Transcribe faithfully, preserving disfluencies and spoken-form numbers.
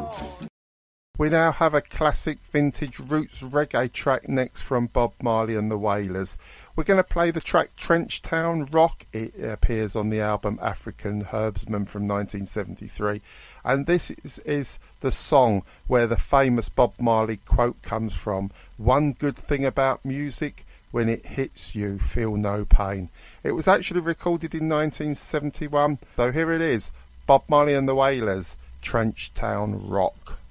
We now have a classic vintage roots reggae track next from Bob Marley and the Wailers. We're going to play the track Trench Town Rock. It appears on the album African Herbsman from nineteen seventy-three. And this is, is the song where the famous Bob Marley quote comes from. One good thing about music, when it hits you, feel no pain. It was actually recorded in nineteen seventy-one. So here it is, Bob Marley and the Wailers, Trench Town Rock.